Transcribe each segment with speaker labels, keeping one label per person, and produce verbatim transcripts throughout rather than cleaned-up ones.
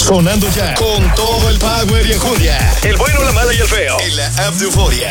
Speaker 1: Sonando ya con todo el power y enjundia. El bueno, la mala y el feo. En la app de Euforia.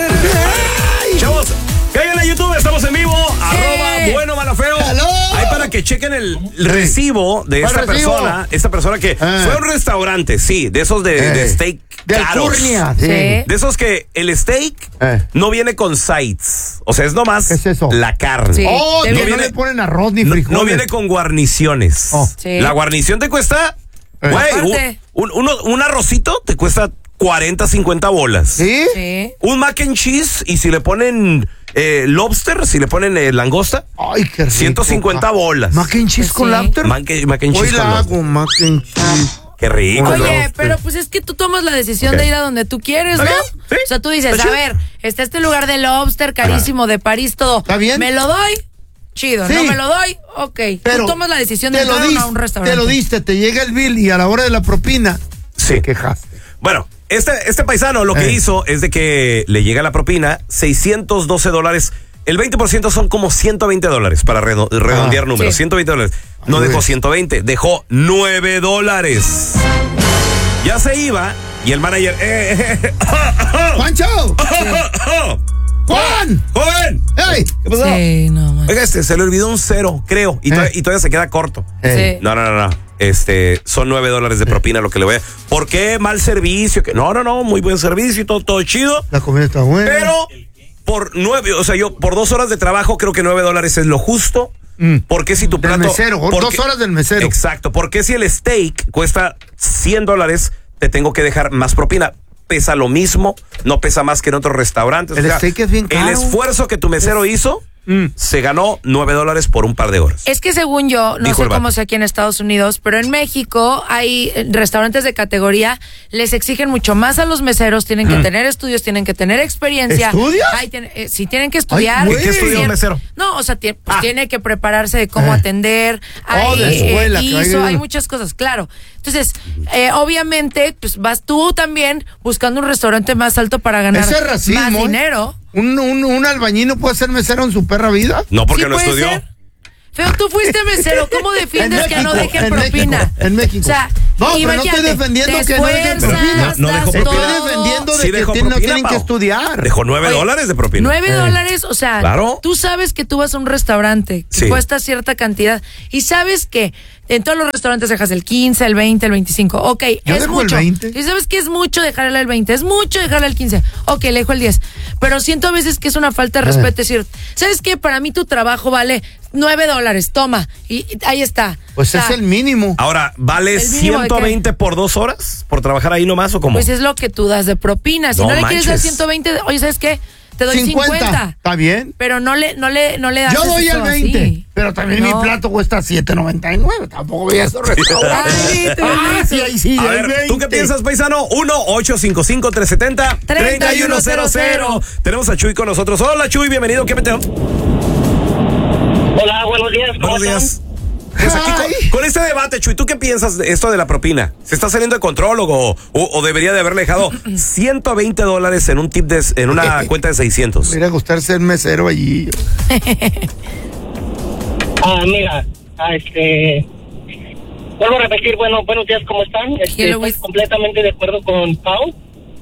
Speaker 2: Chavos, caigan a YouTube, estamos en vivo. Eh. Arroba bueno, mala, feo.
Speaker 3: Hello.
Speaker 2: Ahí para que chequen el recibo de esta
Speaker 3: recibo?
Speaker 2: persona. Esta persona que
Speaker 3: eh.
Speaker 2: fue a un restaurante, sí, de esos de,
Speaker 3: eh.
Speaker 2: de steak
Speaker 3: de
Speaker 2: caros.
Speaker 3: Alcurnia, sí.
Speaker 2: De esos que el steak eh. no viene con sides. O sea, es nomás
Speaker 3: ¿qué es eso?
Speaker 2: la carne.
Speaker 3: Sí. Oh,
Speaker 2: no,
Speaker 3: viene,
Speaker 2: viene,
Speaker 3: no le ponen arroz ni frijoles.
Speaker 2: No, no viene con guarniciones. Oh. Sí. La guarnición te cuesta, güey, eh. un, un, un arrocito te cuesta cuarenta, cincuenta bolas.
Speaker 3: ¿Sí?
Speaker 2: Sí. Un mac and cheese, y si le ponen eh, lobster, si le ponen eh, langosta,
Speaker 3: ay, qué rico,
Speaker 2: ciento cincuenta bolas.
Speaker 3: Mac and cheese pues con sí. lobster.
Speaker 2: Mac, mac and cheese
Speaker 3: Hoy
Speaker 2: con
Speaker 3: la
Speaker 2: lobster.
Speaker 3: hago, mac and cheese.
Speaker 2: Qué rico.
Speaker 4: Oye,
Speaker 2: lobster.
Speaker 4: pero pues es que tú tomas la decisión okay. de ir a donde tú quieres, ¿no? ¿Sí? O sea, tú dices, a ver, está este lugar de lobster carísimo Ajá. de París, todo.
Speaker 3: ¿Está bien?
Speaker 4: ¿Me lo doy? Chido, sí. ¿No me lo doy? Ok. Pero tú tomas la decisión de ir a un restaurante.
Speaker 3: Te lo diste, te llega el bill y a la hora de la propina
Speaker 2: sí.
Speaker 3: te quejaste.
Speaker 2: Bueno, este, este paisano lo que eh. hizo es de que le llega la propina, seiscientos doce dólares. El veinte por ciento son como ciento veinte dólares para redondear ah, números. Sí. ciento veinte dólares. No dejó ciento veinte, dejó nueve dólares. Ya se iba y el manager... Eh, eh,
Speaker 3: ¡Pancho! ¡Juan!
Speaker 2: ¡Juan!
Speaker 3: ¡Ey!
Speaker 2: ¿Qué pasó?
Speaker 4: Sí, no, man.
Speaker 2: Oiga, este, se le olvidó un cero, creo. Y, eh. todavía, y todavía se queda corto.
Speaker 4: Eh.
Speaker 2: No, no, no, no. Este, son nueve dólares de propina lo que le voy a... ¿Por qué mal servicio? No, no, no, muy buen servicio y todo, todo chido.
Speaker 3: La comida está buena.
Speaker 2: Pero por nueve, o sea, yo por dos horas de trabajo creo que nueve dólares es lo justo. Mm. ¿Por qué si tu plato...
Speaker 3: Del mesero,
Speaker 2: porque,
Speaker 3: dos horas del mesero.
Speaker 2: Exacto, porque si el steak cuesta cien dólares, te tengo que dejar más propina. Pesa lo mismo, no pesa más que en otros restaurantes.
Speaker 3: El
Speaker 2: o sea,
Speaker 3: steak es bien caro.
Speaker 2: El esfuerzo que tu mesero hizo... Mm. Se ganó nueve dólares por un par de horas.
Speaker 4: Es que según yo, no Dijo sé cómo sea aquí en Estados Unidos, pero en México hay restaurantes de categoría, les exigen mucho más a los meseros, tienen que mm. tener estudios, tienen que tener experiencia.
Speaker 3: ¿Estudias?
Speaker 4: Hay, ten, eh, sí, tienen que estudiar.
Speaker 2: Ay, ¿qué estudió un mesero?
Speaker 4: No, o sea, tiene, pues, ah. tiene que prepararse de cómo eh. atender. Hay,
Speaker 3: oh, de escuela,
Speaker 4: eh, hizo, hay muchas cosas, claro. Entonces, eh, obviamente, pues vas tú también buscando un restaurante más alto para ganar
Speaker 3: Ese es racismo,
Speaker 4: más dinero.
Speaker 3: ¿eh? ¿Un, un, ¿Un albañil no puede ser mesero en su perra vida?
Speaker 2: No, porque
Speaker 4: ¿Sí
Speaker 2: no estudió.
Speaker 4: Ser? Feo, tú fuiste mesero. ¿Cómo defiendes México, que no dejen propina?
Speaker 3: México, en México.
Speaker 4: O sea,
Speaker 3: no, pero no estoy defendiendo que no dejen propina.
Speaker 2: No, no dejó propina.
Speaker 3: Estoy defendiendo de
Speaker 2: sí
Speaker 3: que
Speaker 2: dejó
Speaker 3: tiene,
Speaker 2: propina,
Speaker 3: no tienen
Speaker 2: Pau.
Speaker 3: que estudiar.
Speaker 2: Dejó nueve Oye, dólares de propina.
Speaker 4: Nueve eh. dólares, o sea,
Speaker 2: ¿Claro?
Speaker 4: Tú sabes que tú vas a un restaurante que sí. cuesta cierta cantidad y sabes que en todos los restaurantes dejas el quince, el veinte, el veinticinco. Ok,
Speaker 3: Yo
Speaker 4: es
Speaker 3: dejo
Speaker 4: mucho.
Speaker 3: El veinte.
Speaker 4: Y sabes que es mucho dejarle el veinte, es mucho dejarle el quince. Ok, le dejo el diez. Pero siento a veces que es una falta de respeto. Es decir, ¿sabes qué? Para mí tu trabajo vale nueve dólares, toma. Y, y ahí está.
Speaker 3: Pues o sea, es el mínimo.
Speaker 2: Ahora, ¿vale ciento veinte por dos horas? ¿Por trabajar ahí nomás o cómo?
Speaker 4: Pues es lo que tú das de propina. Si no, no le manches. quieres dar ciento veinte, oye, ¿sabes qué? Te doy cincuenta. cincuenta.
Speaker 3: Está bien.
Speaker 4: Pero no le, no le, no le das.
Speaker 3: Yo doy el veinte.
Speaker 4: Así.
Speaker 3: Pero también no. mi plato cuesta siete noventa y nueve. Tampoco voy a esos restaurantes.
Speaker 4: ah,
Speaker 3: sí, ahí sí.
Speaker 2: A ver, veinte. ¿Tú qué piensas, paisano? uno ocho cinco cinco, tres siete cero, tres uno cero cero. Tenemos a Chuy con nosotros. Hola, Chuy, bienvenido. ¿Qué peteo?
Speaker 5: Hola, buenos días. ¿Cómo
Speaker 2: buenos días.
Speaker 5: están?
Speaker 2: Pues aquí con, con este debate, Chuy, ¿tú qué piensas de esto de la propina? ¿Se está saliendo de control o, o, o debería de haberle dejado ciento veinte dólares en un tip de, en una cuenta de seiscientos?
Speaker 3: Mira, gustar ser mesero allí.
Speaker 5: ah, mira, ah, este... Vuelvo a repetir, bueno, buenos días, ¿cómo están? Este, estoy completamente de acuerdo con Pau.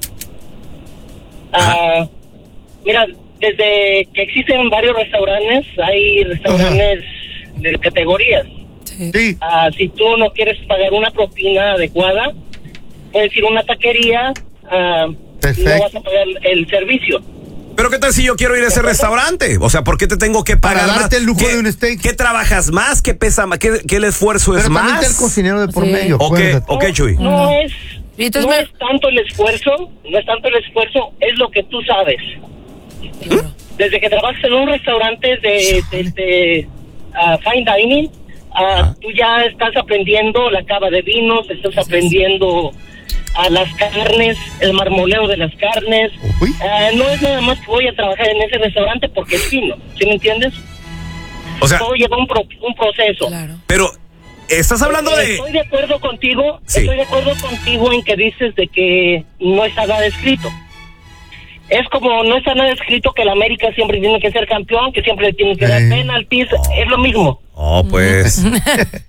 Speaker 5: Ah, mira, desde que existen varios restaurantes, hay restaurantes Ajá. de categorías.
Speaker 3: Sí.
Speaker 5: Uh, si tú no quieres pagar una propina adecuada, puedes ir a una taquería uh, y no vas a pagar el servicio.
Speaker 2: Pero ¿qué tal si yo quiero ir a ese restaurante? O sea, ¿por qué te tengo que pagar
Speaker 3: Para darte
Speaker 2: más?
Speaker 3: el lujo
Speaker 2: ¿Qué,
Speaker 3: de un steak?
Speaker 2: ¿Qué trabajas más? ¿Qué pesa más? ¿Qué, qué el esfuerzo
Speaker 3: Pero
Speaker 2: es más?
Speaker 3: Pero el cocinero de por
Speaker 4: sí.
Speaker 3: medio.
Speaker 2: Ok, ok, Chuy.
Speaker 5: No, no es... No me... es tanto el esfuerzo, no es tanto el esfuerzo, es lo que tú sabes. ¿Mm? Desde que trabajas en un restaurante de, de, de uh, fine dining, uh, tú ya estás aprendiendo la cava de vinos, estás aprendiendo a las carnes, el marmoleo de las carnes. Uh, no es nada más que voy a trabajar en ese restaurante porque es fino, ¿sí me entiendes?
Speaker 2: O sea,
Speaker 5: todo lleva un, pro, un proceso.
Speaker 4: Claro.
Speaker 2: Pero estás hablando
Speaker 5: eh,
Speaker 2: de...
Speaker 5: Estoy de acuerdo contigo,
Speaker 2: sí.
Speaker 5: estoy de acuerdo contigo en que dices de que no está nada escrito. Es como no está nada escrito que el América siempre tiene que ser campeón, que siempre tiene que dar penaltis, oh. es lo mismo.
Speaker 2: Oh, pues...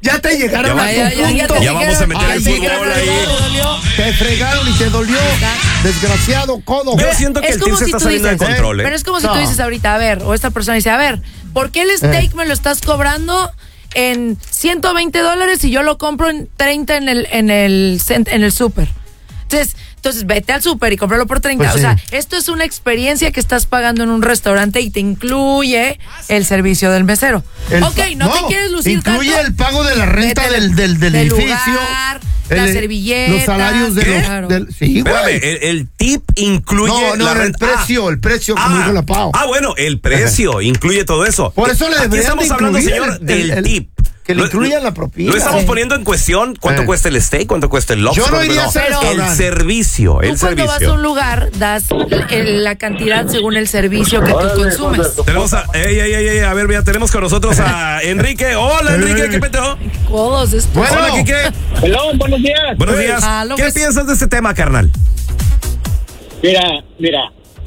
Speaker 3: Ya te llegaron
Speaker 2: Ya,
Speaker 3: a
Speaker 4: ya,
Speaker 3: tu
Speaker 4: ya, ya
Speaker 3: punto.
Speaker 4: te
Speaker 2: Ya vamos a meter
Speaker 3: Ay,
Speaker 2: el
Speaker 3: sí,
Speaker 2: fútbol
Speaker 3: te
Speaker 2: ahí.
Speaker 3: fregaron, Te fregaron y te dolió. Desgraciado codo.
Speaker 2: Yo siento que
Speaker 4: Es
Speaker 2: el
Speaker 4: como
Speaker 2: team se
Speaker 4: si
Speaker 2: está
Speaker 4: tú
Speaker 2: saliendo de
Speaker 4: dices,
Speaker 2: control, ¿eh?
Speaker 4: Pero es como si
Speaker 3: No.
Speaker 4: tú dices ahorita, a ver, o esta persona dice, a ver, ¿por qué el steak me lo estás cobrando en ciento veinte dólares y yo lo compro en treinta en el en el cent- en el súper? Entonces, entonces vete al súper y cómpralo por treinta.
Speaker 3: Pues
Speaker 4: o
Speaker 3: sí.
Speaker 4: sea, esto es una experiencia que estás pagando en un restaurante y te incluye el servicio del mesero.
Speaker 3: El
Speaker 4: ok,
Speaker 3: pa-
Speaker 4: no, te quieres lucir
Speaker 3: incluye
Speaker 4: tanto.
Speaker 3: el pago de la renta
Speaker 4: Vete
Speaker 3: del, del, del
Speaker 4: del
Speaker 3: edificio.
Speaker 4: lugar, la
Speaker 3: el-
Speaker 4: servilleta.
Speaker 3: Los salarios de
Speaker 2: ¿Qué?
Speaker 3: los.
Speaker 4: Claro.
Speaker 3: del- sí,
Speaker 2: Espérame,
Speaker 3: güey.
Speaker 2: el, el tip incluye
Speaker 3: No, no,
Speaker 2: la
Speaker 3: el
Speaker 2: renta.
Speaker 3: precio, el precio, como dijo la Pau.
Speaker 2: Ah, bueno, el precio incluye todo eso.
Speaker 3: Por eso le
Speaker 2: Aquí
Speaker 3: deberían
Speaker 2: estamos
Speaker 3: de
Speaker 2: hablando,
Speaker 3: incluir
Speaker 2: señor,
Speaker 3: el-
Speaker 2: del
Speaker 3: el-
Speaker 2: tip.
Speaker 3: que le
Speaker 2: Lo-
Speaker 3: incluyan
Speaker 2: lo-
Speaker 3: la propina.
Speaker 2: Lo estamos
Speaker 4: Sí.
Speaker 2: poniendo en cuestión. ¿Cuánto
Speaker 3: Eh.
Speaker 2: cuesta el steak? ¿Cuánto cuesta el lobster?
Speaker 3: Yo no iría a ese
Speaker 2: el
Speaker 3: restaurante.
Speaker 2: servicio,
Speaker 4: Tú
Speaker 2: el
Speaker 4: cuando vas a
Speaker 2: servicio.
Speaker 4: un lugar das el- la cantidad según el servicio que tú consumes.
Speaker 2: Tenemos a, ey, ey, ey, ey, a ver, mira, tenemos con nosotros a Enrique. Hola, Enrique, ¿qué peteo?
Speaker 4: Codos, esto.
Speaker 3: Bueno.
Speaker 2: Hola, Quique.
Speaker 5: Hello, buenos días.
Speaker 2: Buenos días.
Speaker 4: Ah, lo
Speaker 2: ¿Qué
Speaker 4: ves.
Speaker 2: piensas de este tema, carnal?
Speaker 5: Mira, mira.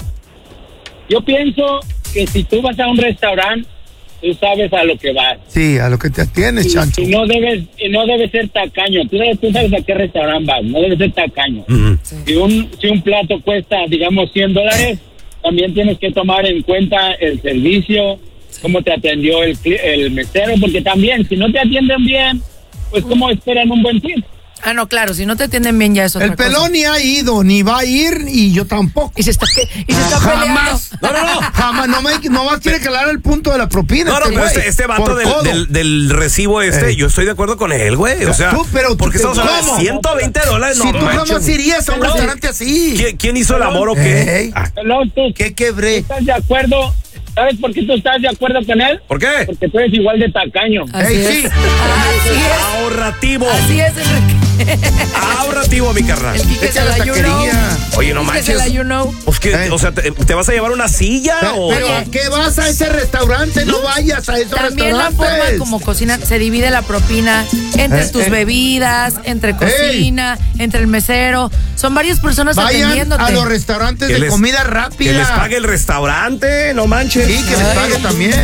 Speaker 5: Yo pienso que si tú vas a un restaurante, tú sabes a lo que vas.
Speaker 3: Sí, a lo que te atienes,
Speaker 5: Y,
Speaker 3: chancho.
Speaker 5: y no debes y no debes ser tacaño. Tú, debes- tú sabes a qué restaurante vas. No debes ser tacaño.
Speaker 2: Ujú.
Speaker 5: Si un si un plato cuesta, digamos, cien dólares, también tienes que tomar en cuenta el servicio, cómo te atendió el, cli- el mesero, porque también, si no te atienden bien, pues cómo esperan un buen tip.
Speaker 4: Ah, no, claro, si no te atienden bien ya es otra
Speaker 3: El pelón
Speaker 4: cosa.
Speaker 3: ni ha ido, ni va a ir, y yo tampoco.
Speaker 4: Y se está, y se está
Speaker 3: Jamás.
Speaker 4: peleando.
Speaker 2: No, no, no.
Speaker 3: Jamás, no me, nomás quiere calar el punto de la propina.
Speaker 2: No, no, pero
Speaker 3: güey,
Speaker 2: este, este vato
Speaker 3: por
Speaker 2: del,
Speaker 3: codo.
Speaker 2: del, del recibo este,
Speaker 3: Ey.
Speaker 2: yo estoy de acuerdo con él, güey. O sea,
Speaker 3: Tú, pero tú
Speaker 2: porque
Speaker 3: te-
Speaker 2: estamos hablando
Speaker 3: ¿cómo?
Speaker 2: de ciento veinte dólares.
Speaker 3: Si
Speaker 2: No,
Speaker 3: tú
Speaker 2: manches.
Speaker 3: jamás irías a un
Speaker 5: Pelón.
Speaker 3: restaurante así.
Speaker 2: ¿Quién, quién hizo el amor o qué?
Speaker 3: Ey.
Speaker 2: Ah,
Speaker 5: Pelón, tú
Speaker 3: ¿Qué quebré?
Speaker 5: estás de acuerdo. ¿Sabes por qué tú estás de acuerdo con él?
Speaker 2: ¿Por qué?
Speaker 5: Porque tú eres igual de tacaño.
Speaker 4: Así
Speaker 3: Ey,
Speaker 4: es.
Speaker 3: sí.
Speaker 4: Así es.
Speaker 2: Ahorrativo.
Speaker 4: Así es, Enrique.
Speaker 2: Ahorrativo, mi carnal.
Speaker 4: El Quique
Speaker 3: Vete
Speaker 4: se
Speaker 3: a la
Speaker 4: la you know.
Speaker 3: taquería.
Speaker 2: Oye, no
Speaker 4: Quique se la
Speaker 2: manches.
Speaker 4: you know.
Speaker 2: Pues que,
Speaker 3: Eh.
Speaker 2: o sea, te, ¿te vas a llevar una silla o...?
Speaker 3: Pero ¿a qué vas a ese restaurante? No vayas a esos
Speaker 4: También la
Speaker 3: restaurantes.
Speaker 4: forma como cocinan, se divide la propina entre
Speaker 3: Eh,
Speaker 4: tus
Speaker 3: eh.
Speaker 4: bebidas, entre cocina, entre el mesero. Son varias personas
Speaker 3: Vayan
Speaker 4: atendiéndote.
Speaker 3: a los restaurantes
Speaker 2: Que
Speaker 3: de
Speaker 2: les-
Speaker 3: comida rápida.
Speaker 2: Que les pague el restaurante, no manches.
Speaker 3: Sí, que les pague también.